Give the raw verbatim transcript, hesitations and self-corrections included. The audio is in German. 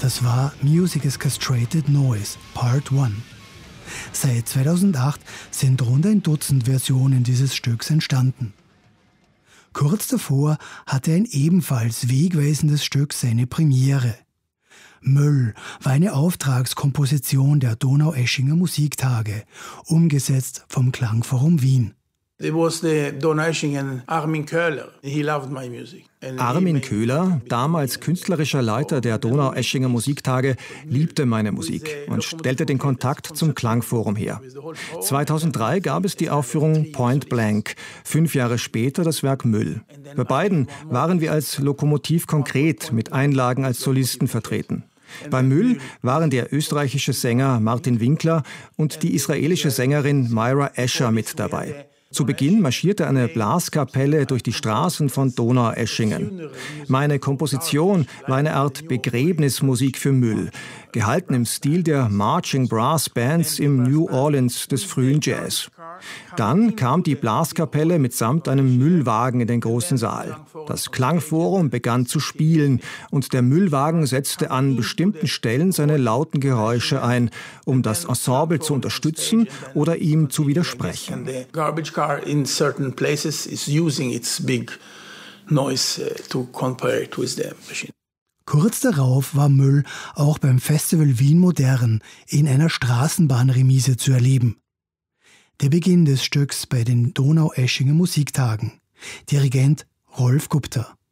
Das war Music is Castrated Noise, Part eins. Seit zweitausendacht sind rund ein Dutzend Versionen dieses Stücks entstanden. Kurz davor hatte ein ebenfalls wegweisendes Stück seine Premiere. Müll war eine Auftragskomposition der Donaueschinger Musiktage, umgesetzt vom Klangforum Wien. It was the Donaueschingen Armin Köhler. He loved my music. Armin Köhler, damals künstlerischer Leiter der Donaueschinger Musiktage, liebte meine Musik und stellte den Kontakt zum Klangforum her. zweitausenddrei gab es die Aufführung Point Blank, fünf Jahre später das Werk Müll. Bei beiden waren wir als Lokomotiv konkret mit Einlagen als Solisten vertreten. Bei Müll waren der österreichische Sänger Martin Winkler und die israelische Sängerin Myra Escher mit dabei. Zu Beginn marschierte eine Blaskapelle durch die Straßen von Donaueschingen. Meine Komposition war eine Art Begräbnismusik für Müll, gehalten im Stil der Marching Brass Bands im New Orleans des frühen Jazz. Dann kam die Blaskapelle mitsamt einem Müllwagen in den großen Saal. Das Klangforum begann zu spielen und der Müllwagen setzte an bestimmten Stellen seine lauten Geräusche ein, um das Ensemble zu unterstützen oder ihm zu widersprechen. In certain places is using its big noise to compare it with the machine. Kurz darauf war Müll auch beim Festival Wien Modern in einer Straßenbahnremise zu erleben. Der Beginn des Stücks bei den Donaueschinger Musiktagen. Dirigent Rolf Gupta.